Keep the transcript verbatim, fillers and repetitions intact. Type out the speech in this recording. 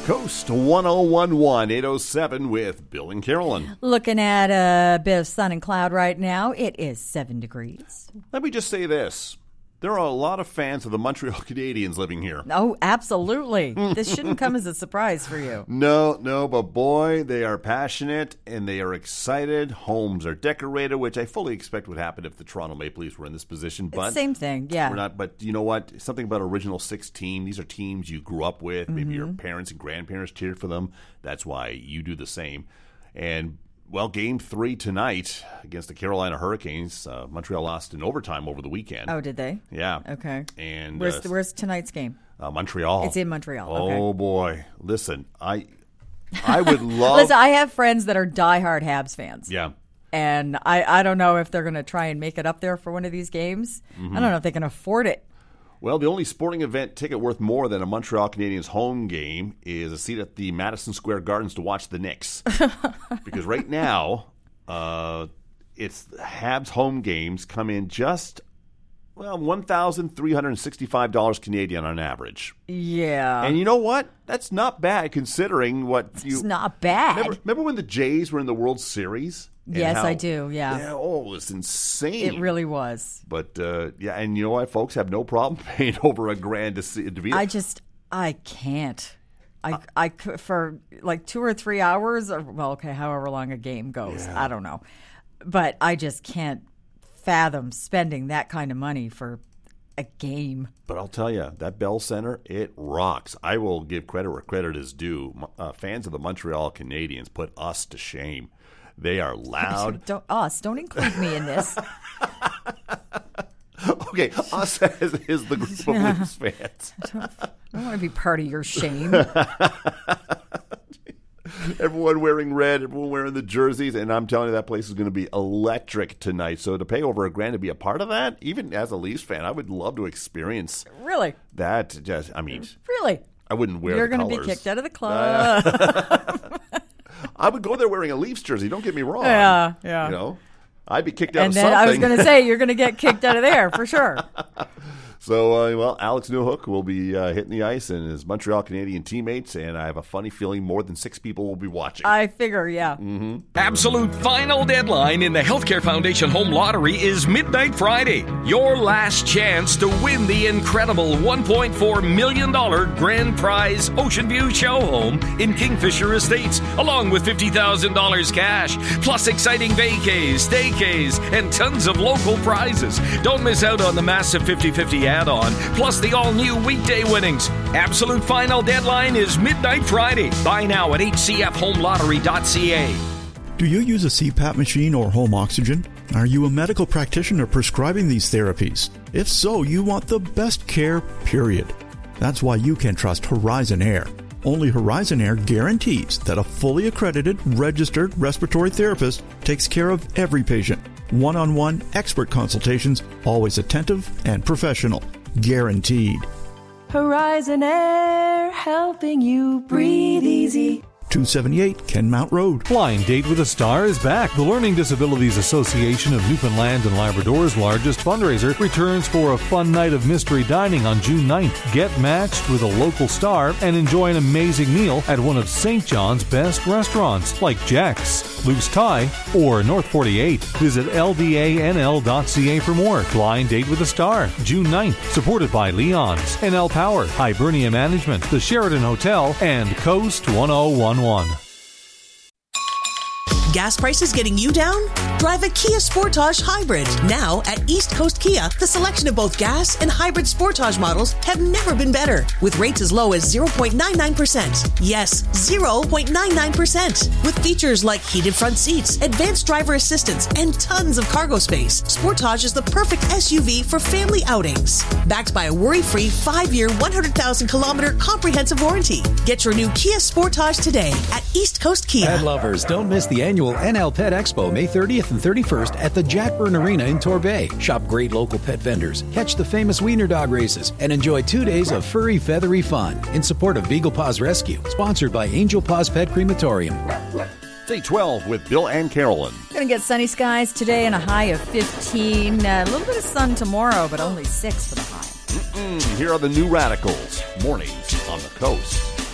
Coast one oh one one, eight oh seven with Bill and Carolyn. Looking at a bit of sun and cloud right now. It is seven degrees. Let me just say this. There are a lot of fans of the Montreal Canadiens living here. Oh, absolutely. This shouldn't come as a surprise for you. No, no, but boy, they are passionate and they are excited. Homes are decorated, which I fully expect would happen if the Toronto Maple Leafs were in this position. But Same thing, yeah. We're not. But you know what? Something about Original Six team. These are teams you grew up with. Maybe Mm-hmm. your parents and grandparents cheered for them. That's why you do the same. And well, game three tonight against the Carolina Hurricanes. Uh, Montreal lost in overtime over the weekend. Oh, did they? Yeah. Okay. And Where's, uh, the, where's tonight's game? uh, Montreal. It's in Montreal. Oh, Okay. boy. Listen, I I would love... Listen, I have friends that are diehard Habs fans. yeah. And I, I don't know if they're going to try and make it up there for one of these games. Mm-hmm. I don't know if they can afford it. Well, the only sporting event ticket worth more than a Montreal Canadiens home game is a seat at the Madison Square Gardens to watch the Knicks. Because right now... Uh, it's Habs home games come in just, well, one thousand three hundred sixty-five dollars Canadian on average. Yeah. And you know what? That's not bad considering what you... It's not bad. Remember, remember when the Jays were in the World Series? And Yes, how- I do, yeah. yeah. Oh, it's insane. It really was. But, uh, yeah, and you know what? Folks have no problem paying over a grand to see to be... I just, I can't. I, I could, for like two or three hours, or, well, okay, however long a game goes, Yeah. I don't know. But I just can't fathom spending that kind of money for a game. But I'll tell you, that Bell Center, it rocks. I will give credit where credit is due. Uh, fans of the Montreal Canadiens put us to shame. They are loud. Don't, us, don't include me in this. Okay, us as is the group of Leafs fans. I don't want to be part of your shame. Everyone wearing red, everyone wearing the jerseys, and I'm telling you that place is going to be electric tonight. So to pay over a grand to be a part of that, even as a Leafs fan, I would love to experience Really? that. Just, I mean, Really? I wouldn't wear You're the going to be colors. kicked out of the club. I would go there wearing a Leafs jersey. Don't get me wrong. Yeah, yeah. You know, I'd be kicked out And of then something. I was going to say, you're going to get kicked out of there for sure. So, uh, well, Alex Newhook will be uh, hitting the ice and his Montreal Canadian teammates, and I have a funny feeling more than six people will be watching. I figure, yeah. Mm-hmm. Absolute final deadline in the Healthcare Foundation Home Lottery is midnight Friday. Your last chance to win the incredible one point four million dollars grand prize Ocean View show home in Kingfisher Estates, along with fifty thousand dollars cash, plus exciting vacays, staycays, and tons of local prizes. Don't miss out on the massive fifty-fifty add-on, plus the all-new weekday winnings. Absolute final deadline is midnight Friday. Buy now at h c f home lottery dot c a. Do you use a C PAP machine or home oxygen? Are you a medical practitioner prescribing these therapies? If so, you want the best care, period. That's why you can trust Horizon Air. Only Horizon Air guarantees that a fully accredited, registered respiratory therapist takes care of every patient. One-on-one expert consultations, always attentive and professional. Guaranteed. Horizon Air, helping you breathe easy. two seventy-eight Kenmount Road. Blind Date with a Star is back. The Learning Disabilities Association of Newfoundland and Labrador's largest fundraiser returns for a fun night of mystery dining on June ninth. Get matched with a local star and enjoy an amazing meal at one of Saint John's best restaurants like Jack's, Luke's Thai, or North forty-eight. Visit L D A N L dot C A for more. Blind Date with a Star, June ninth, supported by Leon's, N L Power, Hibernia Management, the Sheraton Hotel, and Coast one oh one one. Gas prices getting you down? Drive a Kia Sportage Hybrid. Now at East Coast Kia, the selection of both gas and hybrid Sportage models have never been better. With rates as low as zero point nine nine percent. Yes, zero point nine nine percent. With features like heated front seats, advanced driver assistance, and tons of cargo space, Sportage is the perfect S U V for family outings. Backed by a worry-free five-year, one hundred thousand kilometer comprehensive warranty. Get your new Kia Sportage today at East Coast Kia. Pet lovers, don't miss the annual N L Pet Expo May thirtieth and thirty-first at the Jackburn Arena in Torbay. Shop great local pet vendors, catch the famous Wiener Dog races, and enjoy two days of furry, feathery fun in support of Beagle Paws Rescue, sponsored by Angel Paws Pet Crematorium. It's eight twelve with Bill and Carolyn. Going to get sunny skies today and a high of fifteen. Uh, a little bit of sun tomorrow, but only six for the high. Mm-mm. Here are the new Radicals. Mornings on the Coast.